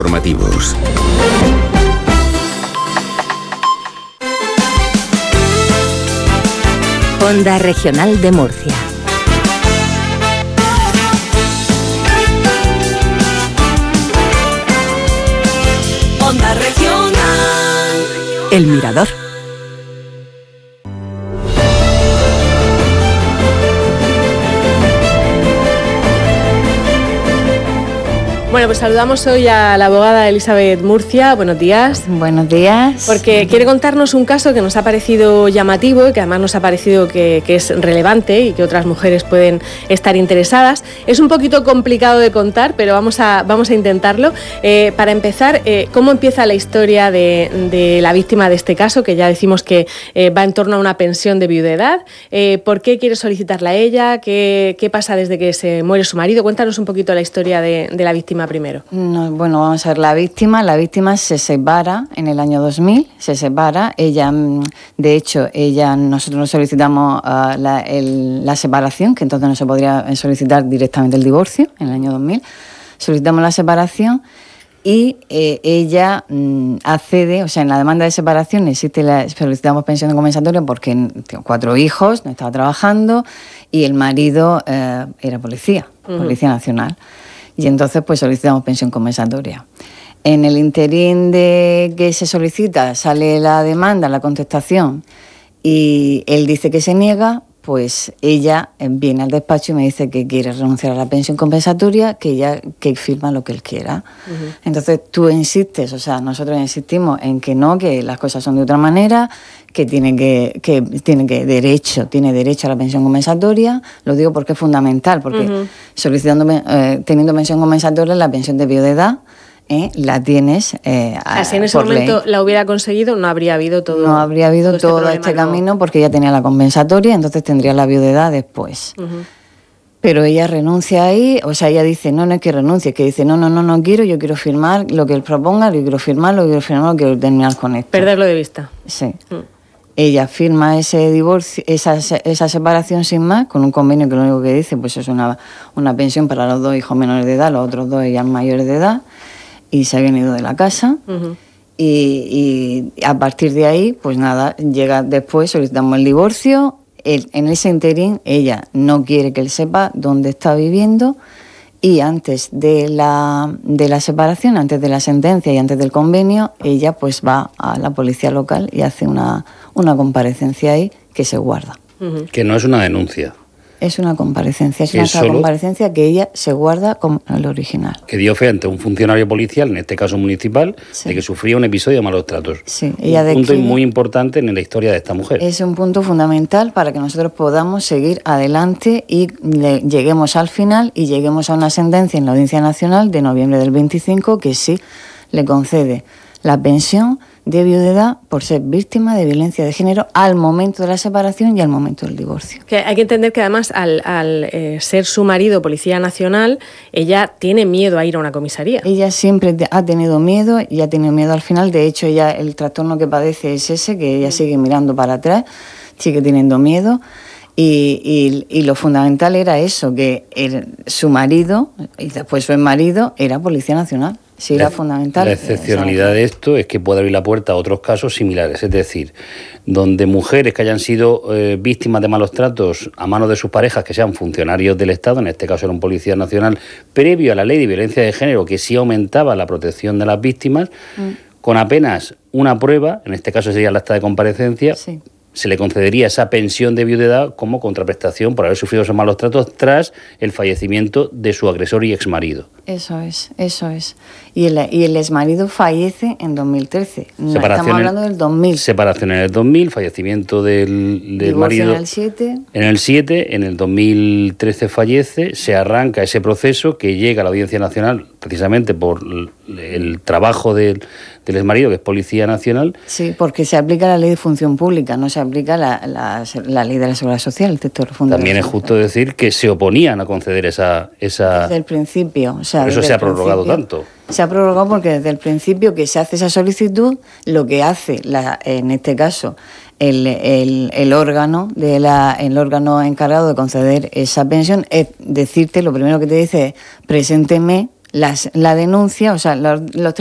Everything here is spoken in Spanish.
Informativos. Onda Regional de Murcia. Onda Regional. El Mirador. Bueno, pues saludamos hoy a la abogada Elizabeth Murcia. Buenos días. Buenos días. Porque quiere contarnos un caso que nos ha parecido llamativo y que además nos ha parecido que es relevante y que otras mujeres pueden estar interesadas. Es un poquito complicado de contar, pero vamos a intentarlo. Para empezar, ¿cómo empieza la historia de la víctima de este caso? Que ya decimos que va en torno a una pensión de viudedad. ¿Por qué quiere solicitarla a ella? ¿Qué pasa desde que se muere su marido? Cuéntanos un poquito la historia de la víctima primero. No, bueno, vamos a ver, la víctima se separa en el año 2000, ella, de hecho, nosotros nos solicitamos la separación, que entonces no se podría solicitar directamente el divorcio, en el año 2000, solicitamos la separación y ella accede, o sea, en la demanda de separación solicitamos pensión compensatoria porque tengo 4 hijos, no estaba trabajando y el marido era policía nacional. Y entonces pues solicitamos pensión compensatoria. En el interín de que se solicita sale la demanda, la contestación, y él dice que se niega, pues ella viene al despacho y me dice que quiere renunciar a la pensión compensatoria, que firma lo que él quiera. Uh-huh. Entonces tú insistes, o sea, nosotros insistimos en que no, que las cosas son de otra manera, que tiene derecho a la pensión compensatoria. Lo digo porque es fundamental, porque teniendo pensión compensatoria, la pensión de viudedad la tienes. Así en ese momento ley. La hubiera conseguido, no habría habido todo. No habría habido todo este camino porque ya tenía la compensatoria, entonces tendría la viudedad después. Uh-huh. Pero ella renuncia ahí, o sea, ella dice, no es que renuncie, que dice, no quiero, yo quiero firmar lo que él proponga, quiero terminar con esto. Perderlo de vista. Sí. Ella firma ese divorcio, esa separación sin más, con un convenio que lo único que dice pues es una pensión para los 2 hijos menores de edad, los otros 2 ya mayores de edad, y se habían ido de la casa. Uh-huh. Y a partir de ahí, pues nada, llega después, solicitamos el divorcio. En ese interín, ella no quiere que él sepa dónde está viviendo, y antes de la separación, antes de la sentencia y antes del convenio, ella pues va a la policía local y hace una comparecencia ahí que se guarda. Uh-huh. Que no es una denuncia. Es una comparecencia, comparecencia que ella se guarda como el original. Que dio fe ante un funcionario policial, en este caso municipal, sí, de que sufría un episodio de malos tratos. Sí, un punto muy importante en la historia de esta mujer. Es un punto fundamental para que nosotros podamos seguir adelante y lleguemos al final y lleguemos a una sentencia en la Audiencia Nacional de noviembre del 25 que sí le concede la pensión de viudedad por ser víctima de violencia de género al momento de la separación y al momento del divorcio. Que hay que entender que además al ser su marido policía nacional, ella tiene miedo a ir a una comisaría. Ella siempre ha tenido miedo y ha tenido miedo al final. De hecho, ella el trastorno que padece es ese, que ella sigue mirando para atrás, sigue teniendo miedo. Y lo fundamental era eso, que su marido y después su exmarido era policía nacional. Sí, era fundamental. La excepcionalidad de esto es que puede abrir la puerta a otros casos similares, es decir, donde mujeres que hayan sido víctimas de malos tratos a manos de sus parejas, que sean funcionarios del Estado, en este caso era un policía nacional, previo a la ley de violencia de género, que sí aumentaba la protección de las víctimas, con apenas una prueba, en este caso sería el acta de comparecencia, sí, se le concedería esa pensión de viudedad como contraprestación por haber sufrido esos malos tratos tras el fallecimiento de su agresor y exmarido. Eso es. Y el exmarido fallece en 2013. Estamos hablando del 2000. Separación en el 2000, fallecimiento del marido en el 7, en el 2013 fallece, se arranca ese proceso que llega a la Audiencia Nacional precisamente por el trabajo del exmarido, que es Policía Nacional. Sí, porque se aplica la ley de función pública, no se aplica la ley de la Seguridad Social, el texto fundamental. También es justo decir que se oponían a conceder esa... Desde el principio. O sea, por eso se ha prorrogado tanto. Se ha prorrogado porque desde el principio que se hace esa solicitud, lo que hace, en este caso, el órgano encargado de conceder esa pensión es decirte, lo primero que te dice es, presénteme la denuncia, o sea, los